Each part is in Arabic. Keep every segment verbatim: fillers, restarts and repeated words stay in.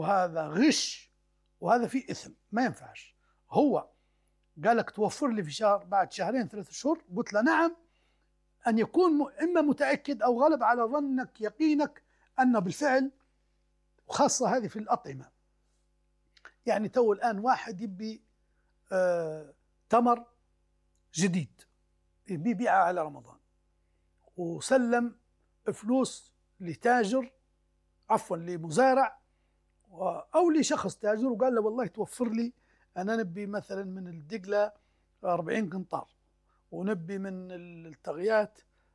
وهذا غش، وهذا فيه إثم، ما ينفعش. هو قال لك توفر لي في شهر بعد شهرين ثلاث شهور، قلت له نعم، أن يكون إما متأكد أو غلب على ظنك يقينك أنه بالفعل، وخاصة هذه في الأطعمة. يعني تو الآن واحد يبي آه تمر جديد يبي يبيعه على رمضان، وسلم فلوس لتاجر، عفوا لمزارع أو لشخص تاجر، وقال له والله توفر لي، أنا نبي مثلا من الدقلة أربعين قنطار، ونبي من الطغيات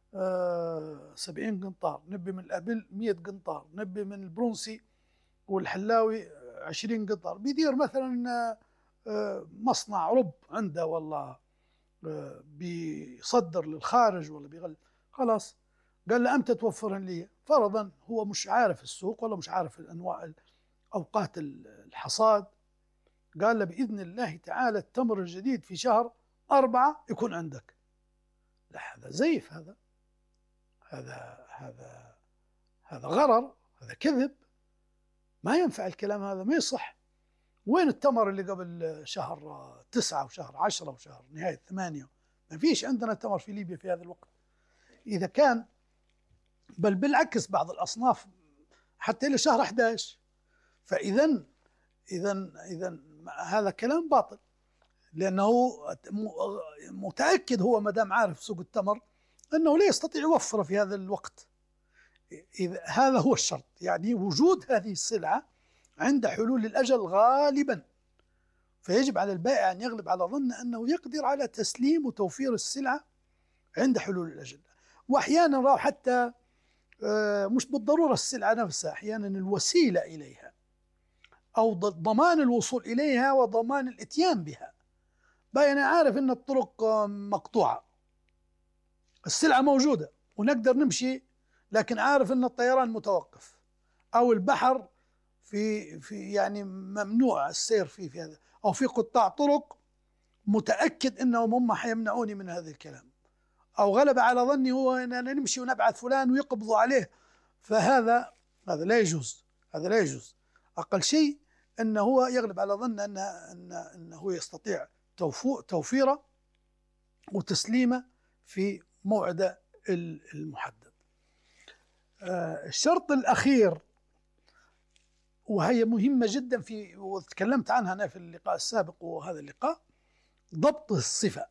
آه سبعين قنطار، نبي من الأبل مية قنطار، نبي من البرونسي والحلاوي عشرين قنطار. بيدير مثلا آه مصنع رب عنده، والله آه بيصدر للخارج ولا بيغل، خلاص قال له أمتى توفرهن لي؟ فرضا هو مش عارف السوق ولا مش عارف الأنواع أوقات الحصاد، قال له بإذن الله تعالى التمر الجديد في شهر أربعة يكون عندك. لا، هذا زيف، هذا هذا هذا هذا غرر، هذا كذب، ما ينفع الكلام هذا، ما يصح. وين التمر اللي قبل شهر تسعة وشهر عشرة وشهر نهاية ثمانية؟ ما فيش عندنا تمر في ليبيا في هذا الوقت. إذا كان، بل بالعكس بعض الأصناف حتى إلى شهر أحد عشر. فإذا إذا إذا هذا كلام باطل، لأنه متأكد هو ما دام عارف سوق التمر أنه لا يستطيع يوفره في هذا الوقت. إذا هذا هو الشرط، يعني وجود هذه السلعة عند حلول الأجل غالبا، فيجب على البائع أن يغلب على ظن أنه يقدر على تسليم وتوفير السلعة عند حلول الأجل. وأحيانا راو حتى مش بالضرورة السلعة نفسها، أحيانا الوسيلة إليها أو ضمان الوصول إليها وضمان الإتيان بها. بقى أنا عارف أن الطرق مقطوعة، السلعة موجودة ونقدر نمشي، لكن عارف أن الطيران متوقف أو البحر في في يعني ممنوع السير فيه في هذا، أو في قطاع طرق متأكد أنهم هم حيمنعوني من هذا الكلام، أو غلب على ظني هو أننا نمشي ونبعث فلان ويقبضوا عليه. فهذا هذا لا يجوز، هذا لا يجوز. أقل شيء أنه هو يغلب على ظن أن أن أنه يستطيع توفيره وتسليمه في موعد المحدد. الشرط الأخير، وهي مهمة جدا في وتكلمت عنها أنا في اللقاء السابق وهذا اللقاء، ضبط الصفة.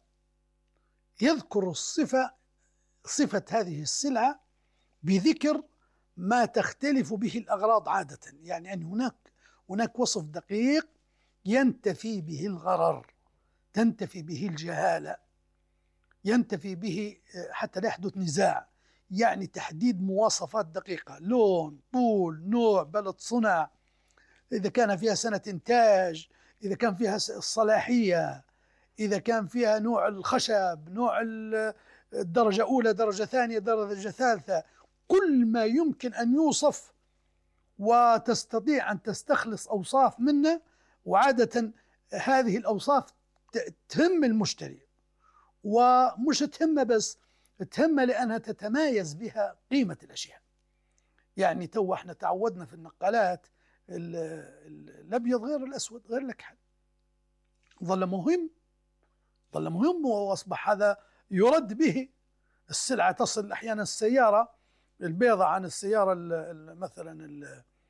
يذكر الصفة، صفة هذه السلعة بذكر ما تختلف به الأغراض عادة، يعني أن هناك هناك وصف دقيق ينتفي به الغرر، تنتفي به الجهالة، ينتفي به حتى لا يحدث نزاع. يعني تحديد مواصفات دقيقة، لون، طول، نوع، بلد صنع، إذا كان فيها سنة إنتاج، إذا كان فيها الصلاحية، إذا كان فيها نوع الخشب، نوع الدرجة أولى، درجة ثانية، درجة ثالثة، كل ما يمكن أن يوصف وتستطيع أن تستخلص أوصاف منه. وعادة هذه الأوصاف تهم المشتري، ومش تهمه بس، تهمه لأنها تتمايز بها قيمة الأشياء. يعني تو احنا تعودنا في النقالات الأبيض غير الأسود غير الأكحل، ظل مهم، ظل مهم وأصبح هذا يرد به. السلعة تصل أحيانا السيارة البيضة عن السيارة مثلا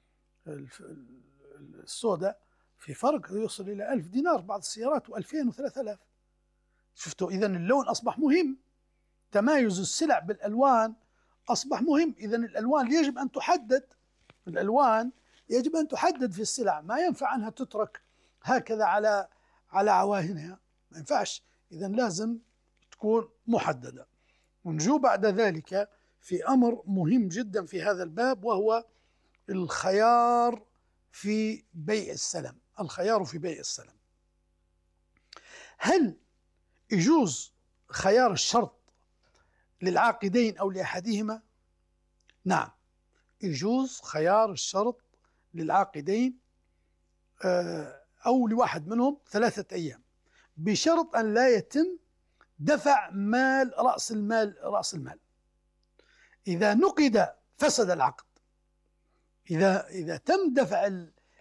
السوداء في فرق يوصل إلى ألف دينار بعض السيارات، وألفين وثلاثة آلاف. شفتوا؟ إذن اللون أصبح مهم، تمايز السلع بالألوان أصبح مهم. إذن الألوان يجب أن تحدد، الألوان يجب أن تحدد في السلع، ما ينفع أنها تترك هكذا على على عواهنها، ما ينفعش. إذن لازم تكون محددة. ونجو بعد ذلك في أمر مهم جدا في هذا الباب، وهو الخيار في بيع السلم. الخيار في بيع السلم، هل يجوز خيار الشرط للعاقدين أو لأحدهما؟ نعم، يجوز خيار الشرط للعاقدين أو لواحد منهم ثلاثة أيام، بشرط أن لا يتم دفع مال رأس المال رأس المال. إذا نقد فسد العقد. إذا إذا تم دفع